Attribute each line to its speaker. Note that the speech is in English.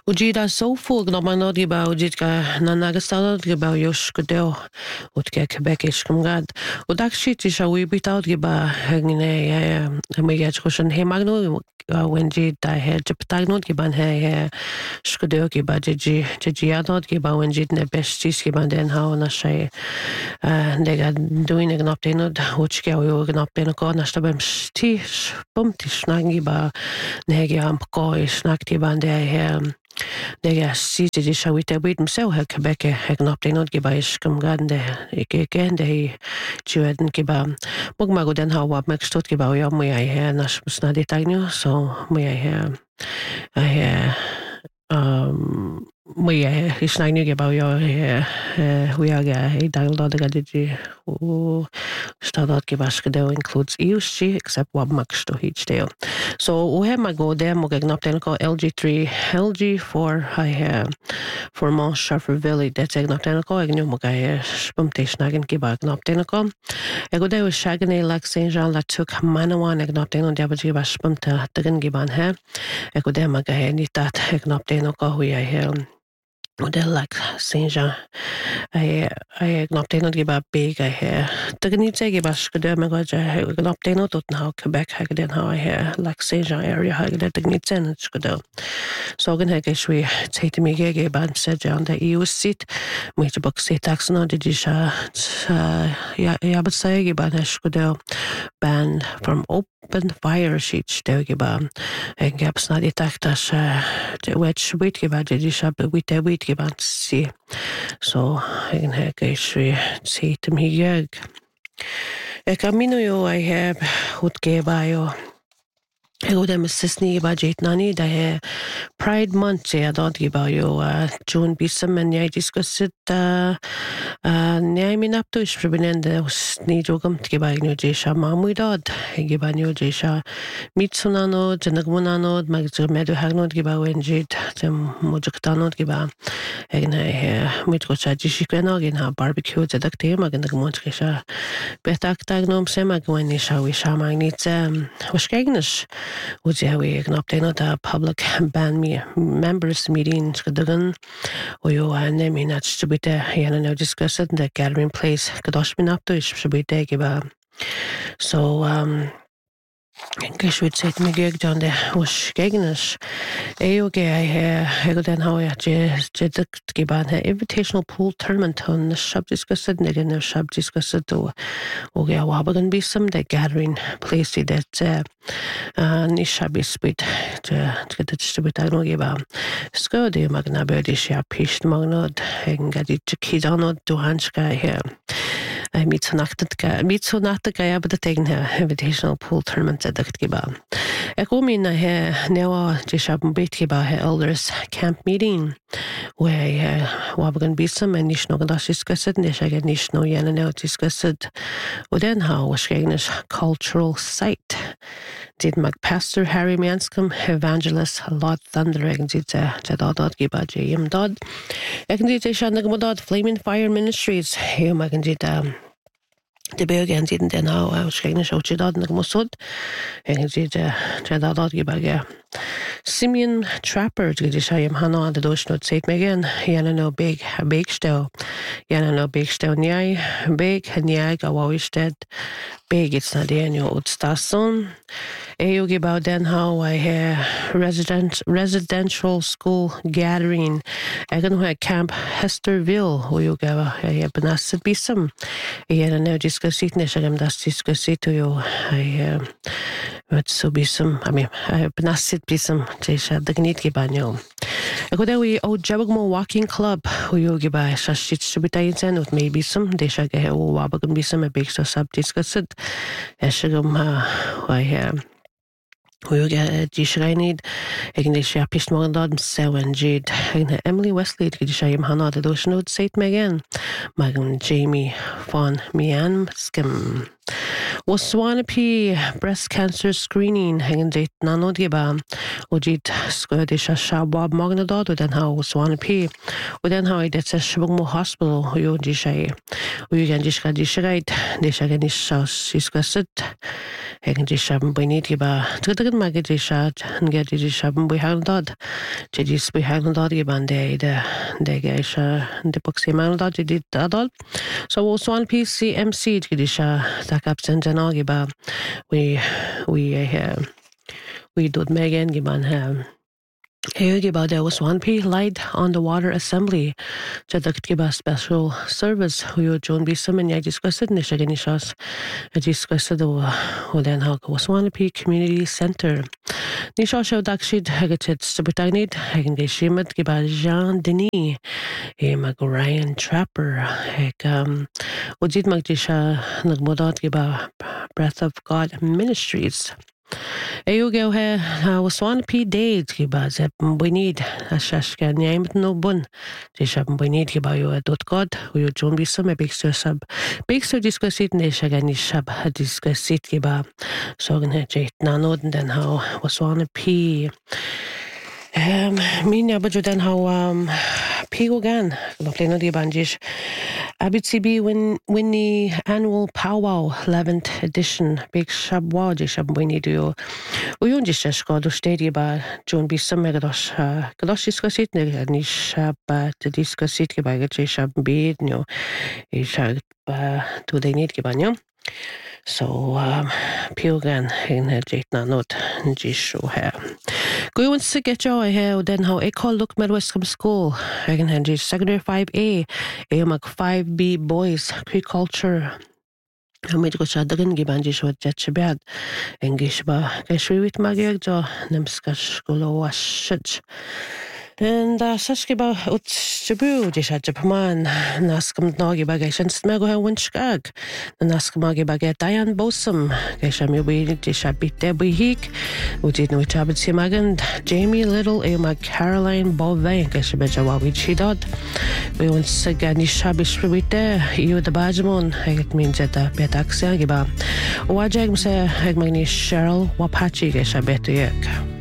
Speaker 1: Ujida so fog no man nodi ba ujidka na nagastalod giba yosh kudeo utke Quebec ishkumgad. Udakshit isha wibitaud giba hagne ya amigach kushan he magno wenji da he jiptagnod giban he shkudeo giba jiji adod giba wenji ne bestis giban den how na shay nega doing an updated uchke o an updated ko na stabem sti bumti snagen giba nege am ko snagt giban der he Nega sisi di sa wite wit msel ha Quebec hag an updated giba ishkum gande igen de jueden giba mugma go den ha wab mek stot giba ya mu ai he na sna de tagnu so mu ai he Mwy isnainu gyda yo hwyaga dagaldod gadiji stadod gyda sgydeo includes EUSG except wab maksto each day. So uhe mago de mo gagnapten ko LG4 for Mont Sharperville det gagnapten ko agnu mo ga spumteshnagen gyda gagnapten ko. Ego de shagane lak Saint Jean la took manawan gagnapten on diabaji ba spumta dagen giban he. Ego de maga ni dat gagnapten ko hwya model like Saint Jean I gnopten giba big I hear Taganite giba skade me goja gnopten tot now Quebec hagden how I hear like Saint Jean area hagden tagniten skade so gan hage shwi tate me gege ban said on the EU seat me to book say taxon did you ja but say giba skade ban from open fire sheets der giba en gaps na detektas which wit giba did you shop with the wit giba see so en hege shwi tate me gege camino yo I have hut geba yo Ego dem sisni giba jetnani da he Pride Month ya dod giba yo June bisam en jeg diskussit nej min apto isprobinende ni jogam giba igno jesha mamu dod giba nyo jesha mitsunano janagmunano mag medu hagnod giba wenjid dem mojaktanod giba egne mitgocha jishikeno gin ha barbecue zedakte mag nagmont gesha betak tagnom sema gwen sha wi sha magnit waskegnish Ujawi agnopteno da public ban members meeting skadagan oyo ane minat shubite yana no discussed the gathering place kadoshmin up to shubite giba so Gishwit said me gig John de was gegnish AOG I go den how jeduk giban invitational pool tournament on the shop discussed in the shop discussed to oge wabagan be some the gathering place that nisha bispit to get the distribute I know giba sko de magna berdisha pisht magnod engadi kidano duhanska here Mitsunakta gaya but the thing invitational pool tournament at the giba. Ekomina he newa jishab bit giba he elders camp meeting where wabagan bisam and nishno gadash discussed nishaga nishno yanano discussed then how was cultural site. Did Pastor Harry Manscombe, evangelist Lot Thundering did Jadad giba Jim Dodd. Ekandita Shanagmodod Flaming Fire Ministries. Here Magandita de begen didn't den how I was getting so chidad nagmosod. Ekandita Jadad giba Simeon Trapper did Shayam Hana the Doshnot Saint Megan. Yanano big still. Yanano big still nyai big nyai gawawisted. Big it's not the annual Utstason. Ayugi about then how I hear residential school gathering. I can hear Camp Hesterville who you gave a benasid bisum. I know discuss it neshagam das discuss it to you. I but so bisum I mean I benasid bisum jesha dagnit gibanyo. I could we old Jabagmo Walking Club who you give by Shashit Subitayan with maybe some desha wabagan bisum a big so sub discussed. Eshagum I have who get Jishainid, Ignitia Pishmodod, Seven Jade, Emily Wesley, Gishayim Hana, the Doshnod Saint Megan, Magan Jamie Von Mian Skim. Waswanapi breast cancer screening hanging date nanodiba ojit skadisha shabab magnadod den ha Waswanapi den ha det shbugmo hospital yo dishay we gan dishka dishreit dishagan is hanging dishabn binitiba tudagan magidisha and get dishabn we handad jidis we handad bande de gaisha de proximal did adult so Waswanapi CMC gidisha takapsen Giba, we did Megan Giban Giba there was Waswanapi Light on the Water Assembly Jadak Giba special service who John B. Simon I discussed in the Shaganishas I discussed the then how Waswanapi Community Center Nisha show Dakshid Hagatit Sabutanid Hagan Geshimat Giba Jean Denis Mag Ryan Trapper Ujit Magdisha Nagmodot Giba Breath of God Ministries Ayugel he Waswanapi Days Giba Zep we need a Shashka name no bun Jishab we need Giba you God who you John be some big sub big so discuss it Neshagan Shab discuss it Giba Sogan Jate Nanod then how Waswanapi Minya Bajudan how Pigogan Lofleno di Banjish ABCB when the annual powwow 11th edition big shabwa jishab we need you uyun jishashko do stadi ba John B. Samegadosh gadosh discusit ne nishab to discuss it ba jishab bid no ishab to they need gibanyo so Pigogan in her jitna note jisho ha Go and to get your hair, then how I call look Midwestcombe School. I can hand you secondary 5A, AMAC 5B boys, Cree culture. I made go shadagan gibanji shot jetchabad. Engishba, Gashri with Magiagjo, Nemskash Golo Washich. And Sashkiba Utshabu, Jisha Japaman, Naskam Nogi Bagation Smego Winchgag, the Naskamagi Baget Diane Bosom, Gashami Jisha Bit Debbie Heek, Ujid no Chabit Simagan, Jamie Little, Emma Caroline Bove, Gashabejawawi Chidod. We want Sagani Shabish Rubite, you the Bajamon, it means at the Betaxiagiba. Wajag say Hegmani Cheryl Wapachi Gashabetiak.